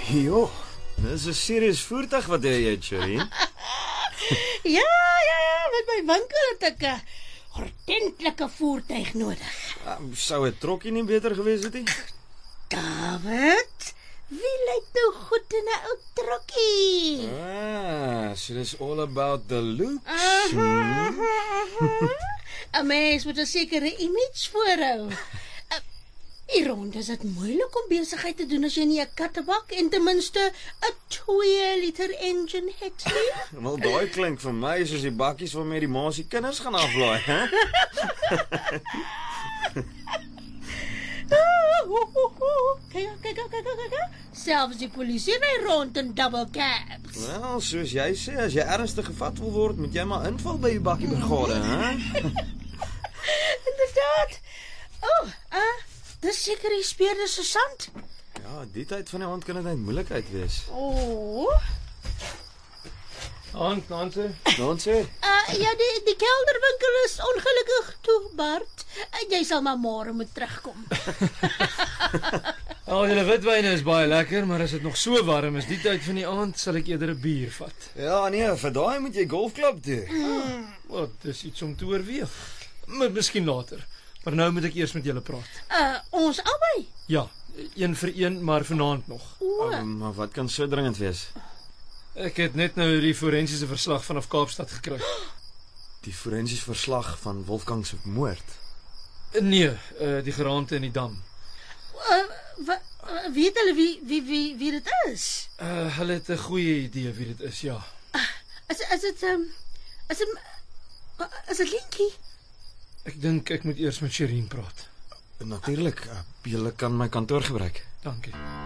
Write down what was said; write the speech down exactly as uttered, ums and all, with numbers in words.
Jo, dis 'n serieus voertuig wat jy het, Shireen. Ja, ja, ja, met my winkel het ek 'n ordentlike voertuig nodig. Um, sou 'n trokkie nie beter gewees het nie? David, wie lyk nou goed in 'n ou trokkie? Ah, so dis all about the looks. Uh-huh, uh-huh. 'n Mens moet 'n sekere image voorhou. Hierom is dit moeilik om besigheid te doen as jy nie 'n kattebak en ten minste 'n twee liter engine het nie. Wel, daai klink vir my soos die bakkies waarmee die ma se kinders gaan aflaai, hè? Kyk, kyk, kyk, kyk, kyk. Selfs die polisie ry rond in double cabs. Wel, soos jy sê, as jy ernstig gevat wil word, moet jy maar inval by die bakkie brigade, hè? Inderdaad. O, oh, uh, dis seker die speurder se sand. Ja, die tyd van die aand kan dit 'n moeilikheid wees. O. Oh. Aand, Nancy. Nancy? Uh, ja, die, die kelderwinkel is ongelukkig toe, Bart. Uh, jy sal maar môre moet terugkom. Al julle witwyne is baie lekker, maar as dit nog so warm is die tyd van die aand, sal ek eerder 'n bier vat. Ja, nee, vir daai moet jy golfklub toe. Hmm. Wat, dis iets om te oorweeg. Maar miskien later. Maar nou moet ek eers met julle praat. Uh, ons albei? Ja, een vir een, maar vanaand nog. O. Um, maar wat kan so dringend wees? Ek het net nou die forensiese verslag vanaf Kaapstad gekry. Die forensiese verslag van Wolfgang se moord. Nee, uh, die geraamte in die dam. Uh, wa, uh, weet hulle wie wie wie wie dit is? Uh, hulle het 'n goeie idee wie dit is, ja. Uh, is is dit um is dit uh, is dit Linkie? Ek dink ek moet eers met Shireen praat. Natuurlik, uh, jy kan my kantoor gebruik. Dankie.